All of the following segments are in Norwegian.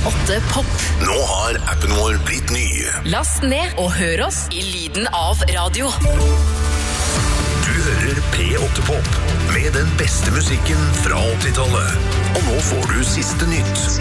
8 Pop. Nå har appen vår blitt ny. Last ned og hør oss i lyden av radio. Du hører P8 Pop med den beste musikken fra 80-tallet. Og nå får du siste nytt.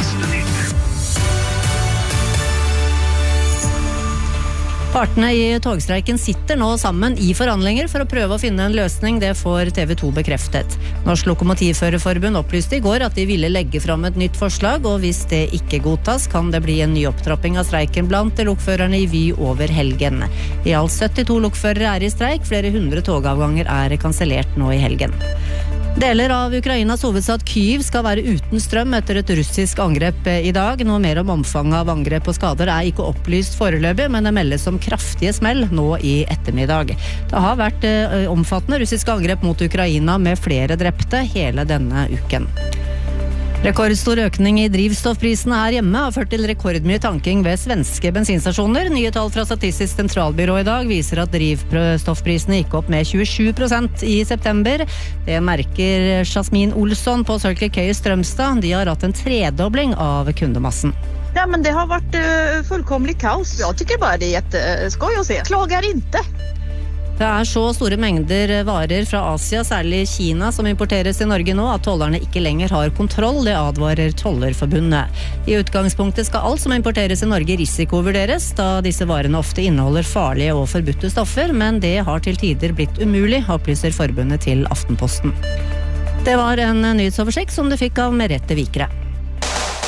Partene i togstreiken sitter nå sammen i forhandlinger for å prøve å finne en løsning. Det får TV 2 bekreftet. Norsk Lokomotivførerforbund opplyste i går at de ville legge fram et nytt forslag, og hvis det ikke godtas, kan det bli en ny opptrapping av streiken blant lokførerne i Vy over helgen. I alt 72 lokførere er i streik, flere 100 togavganger er kansellert nå i helgen. Deler av Ukrainas hovedstad Kyiv skal være uten strøm etter et russisk angrep i dag. Noe mer om omfanget av angrep og skader er ikke opplyst foreløpig, men det meldes om kraftige smell nå i ettermiddag. Det har vært omfattende russiske angrep mot Ukraina med flere drepte hele denne uken. Rekordstor økning i drivstoffprisene her hjemme har ført til rekordmye tanking ved svenske bensinstasjoner. Nye tall fra Statistisk sentralbyrå i dag viser at drivstoffprisene gikk opp med 27% i september. Det merker Jasmin Olsson på Circle K i Strømstad. De har hatt en tredobling av kundemassen. Ja, men det har varit fullkomlig kaos. Jag tycker bara det är jätteskoj att se. Klagar inte. Det er så store mengder varer fra Asia, særlig Kina, som importeres til Norge nå, at tollerne ikke lenger har kontroll, det advarer Tollerforbundet. I utgangspunktet skal alt som importeres til Norge risikovurderes, da disse varene ofte inneholder farlige og forbudte stoffer, men det har til tider blitt umulig, opplyser forbundet til Aftenposten. Det var en nyhetsoversikt som du fikk av Merete Vikre.